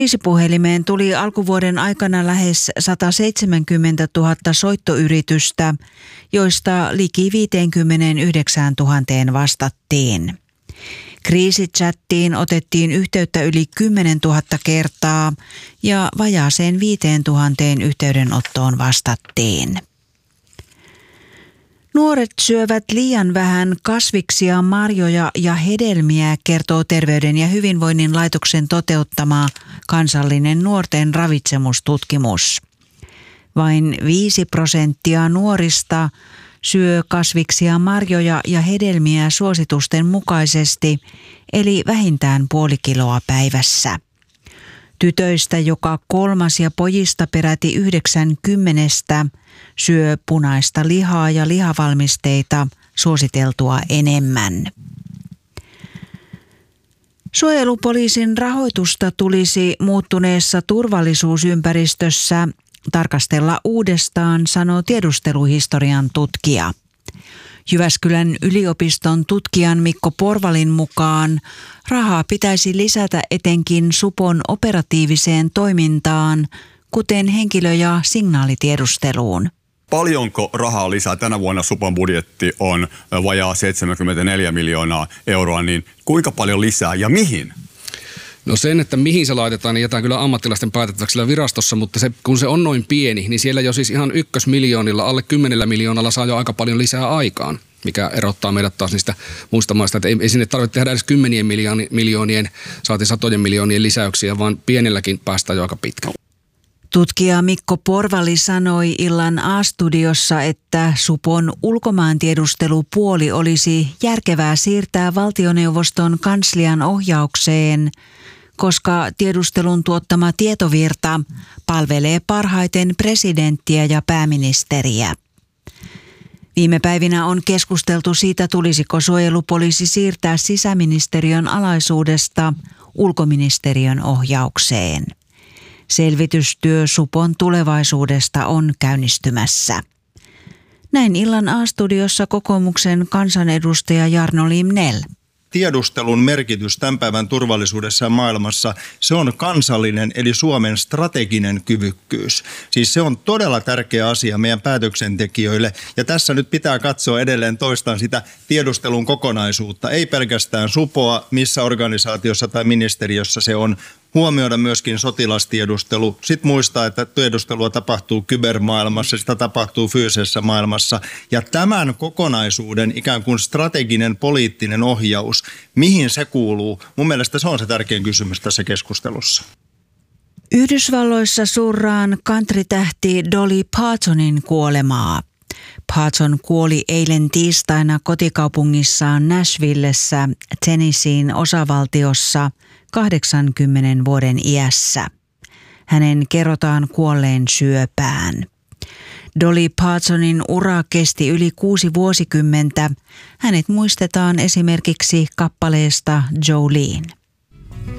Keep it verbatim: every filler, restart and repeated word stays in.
Kriisipuhelimeen tuli alkuvuoden aikana lähes sataseitsemänkymmentätuhatta soittoyritystä, joista liki viisikymmentäyhdeksäntuhatta vastattiin. Kriisichattiin otettiin yhteyttä yli kymmenentuhatta kertaa ja vajaaseen viisituhatta yhteydenottoon vastattiin. Nuoret syövät liian vähän kasviksia, marjoja ja hedelmiä, kertoo Terveyden ja hyvinvoinnin laitoksen toteuttama kansallinen nuorten ravitsemustutkimus. Vain viisi prosenttia nuorista syö kasviksia, marjoja ja hedelmiä suositusten mukaisesti, eli vähintään puoli kiloa päivässä. Tytöistä joka kolmas ja pojista peräti yhdeksän kymmenestä syö punaista lihaa ja lihavalmisteita suositeltua enemmän. Suojelupoliisin rahoitusta tulisi muuttuneessa turvallisuusympäristössä tarkastella uudestaan, sanoo tiedusteluhistorian tutkija. Jyväskylän yliopiston tutkijan Mikko Porvalin mukaan rahaa pitäisi lisätä etenkin supon operatiiviseen toimintaan, kuten henkilö- ja signaalitiedusteluun. Paljonko rahaa lisää? Tänä vuonna supon budjetti on vajaa seitsemänkymmentäneljä miljoonaa euroa, niin kuinka paljon lisää ja mihin? No sen, että mihin se laitetaan, niin jätään kyllä ammattilaisten päätettäväksi siellä virastossa, mutta se, kun se on noin pieni, niin siellä jo siis ihan ykkösmiljoonilla, alle kymmenellä miljoonalla saa jo aika paljon lisää aikaan, mikä erottaa meidät taas niistä muista maista, että ei, ei sinne tarvitse tehdä edes kymmenien miljooni, miljoonien, saatiin satojen miljoonien lisäyksiä, vaan pienelläkin päästään jo aika pitkälle. Tutkija Mikko Porvali sanoi illan A-studiossa, että supon ulkomaantiedustelupuoli olisi järkevää siirtää valtioneuvoston kanslian ohjaukseen, koska tiedustelun tuottama tietovirta palvelee parhaiten presidenttiä ja pääministeriä. Viime päivinä on keskusteltu siitä, tulisiko suojelupoliisi siirtää sisäministeriön alaisuudesta ulkoministeriön ohjaukseen. Selvitystyö supon tulevaisuudesta on käynnistymässä. Näin illan A-studiossa kokoomuksen kansanedustaja Jarno Limnell. Tiedustelun merkitys tämän päivän turvallisuudessa ja maailmassa, se on kansallinen eli Suomen strateginen kyvykkyys. Siis se on todella tärkeä asia meidän päätöksentekijöille ja tässä nyt pitää katsoa edelleen toistaan sitä tiedustelun kokonaisuutta. Ei pelkästään supoa, missä organisaatiossa tai ministeriössä se on. Huomioida myöskin sotilastiedustelu. Sitten muistaa, että tiedustelua tapahtuu kybermaailmassa, sitä tapahtuu fyysisessä maailmassa. Ja tämän kokonaisuuden ikään kuin strateginen poliittinen ohjaus, mihin se kuuluu, mun mielestä se on se tärkein kysymys tässä keskustelussa. Yhdysvalloissa surraan country-tähti Dolly Partonin kuolemaa. Parton kuoli eilen tiistaina kotikaupungissaan Nashvillessä, Tennesseein osavaltiossa, kahdeksankymmenen vuoden iässä. Hänen kerrotaan kuolleen syöpään. Dolly Partonin ura kesti yli kuusi vuosikymmentä. Hänet muistetaan esimerkiksi kappaleesta Jolene.